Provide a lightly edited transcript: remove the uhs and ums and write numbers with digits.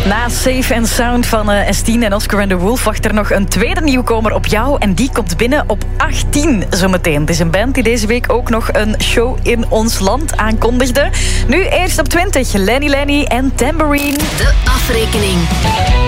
Na Safe and Sound van S10 en Oscar and the Wolf wacht er nog een tweede nieuwkomer op jou. En die komt binnen op 18 zometeen. Het is een band die deze week ook nog een show in ons land aankondigde. Nu eerst op 20, Lenny en Tambourine. De afrekening.